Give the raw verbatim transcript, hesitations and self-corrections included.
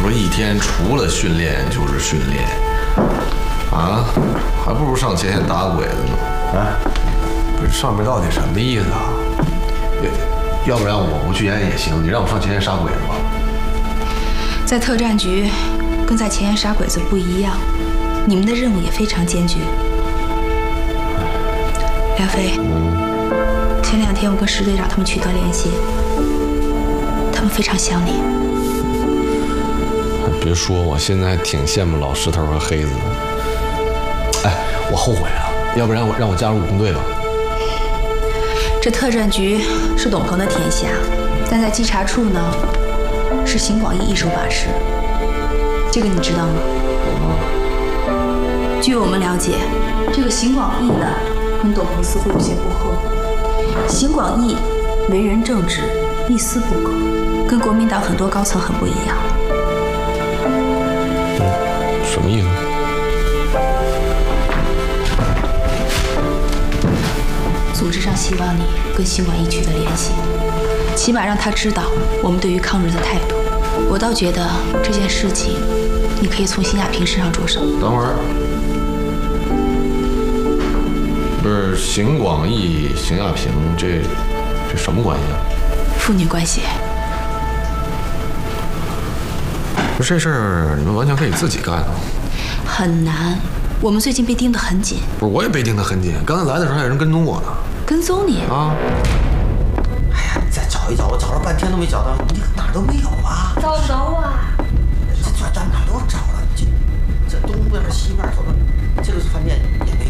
说一天除了训练就是训练，啊，还不如上前线打鬼子呢。 哎， 不是上面到底什么意思啊？要不然我不去演也行，你让我上前线杀鬼子吧。 在特战局，跟在前线杀鬼子不一样，你们的任务也非常艰巨。梁飞，嗯，前两天我跟石队长他们取得联系，他们非常想你。 别说，我现在还挺羡慕老石头和黑子的。哎，我后悔了，要不然我让我加入武工队吧。 这特战局是董鹏的天下，但在稽查处呢，是邢广义一手把持。这个你知道吗？嗯。据我们了解，这个邢广义呢，跟董鹏似乎有些不合。邢广义为人正直，一丝不苟，跟国民党很多高层很不一样。 嗯，什么意思？ 组织上希望你跟邢广义取得联系，起码让他知道我们对于抗日的态度。我倒觉得这件事情，你可以从邢亚平身上着手。 等会儿，不是邢广义、邢亚平，这这什么关系啊？ 父女关系。 不是这事儿，你们完全可以自己干啊。 很难，我们最近被盯得很紧。 不是，我也被盯得很紧。刚才来的时候还有人跟踪我呢。 跟踪你啊？ 哎呀，你再找一找，我找了半天都没找到，你哪儿都没有啊？ 找不着啊！ 这这这哪儿都找了，这这东边西边走了，这个饭店也没